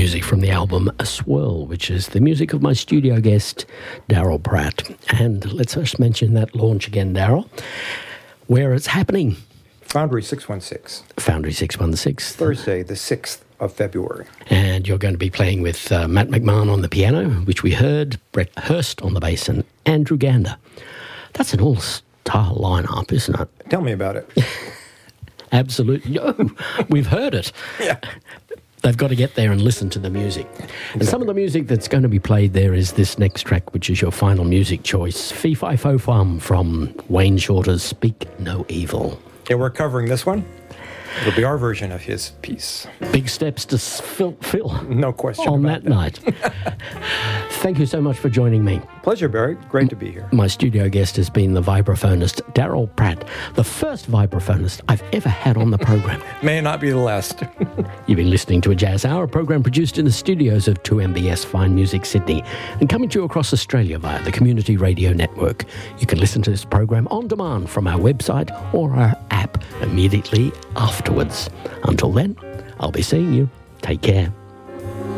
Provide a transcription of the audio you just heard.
music from the album A Swirl, which is the music of my studio guest, Daryl Pratt. And let's first mention that launch again, Daryl, where it's happening. Foundry 616. Foundry 616. Thursday, the 6th of February. And you're going to be playing with Matt McMahon on the piano, which we heard, Brett Hurst on the bass, and Andrew Gander. That's an all-star lineup, isn't it? Tell me about it. Absolutely. No, we've heard it. Yeah. They've got to get there and listen to the music. And some of the music that's going to be played there is this next track, which is your final music choice, Fee Fi Fo Fum from Wayne Shorter's Speak No Evil. Yeah, we're covering this one. It'll be our version of his piece. Big steps to fill. No question on about that night. Thank you so much for joining me. Pleasure, Barry. Great to be here. My studio guest has been the vibraphonist Daryl Pratt, the first vibraphonist I've ever had on the program. May not be the last. You've been listening to a Jazz Hour, a program produced in the studios of 2MBS Fine Music Sydney and coming to you across Australia via the Community Radio Network. You can listen to this program on demand from our website or our app immediately afterwards. Until then, I'll be seeing you. Take care.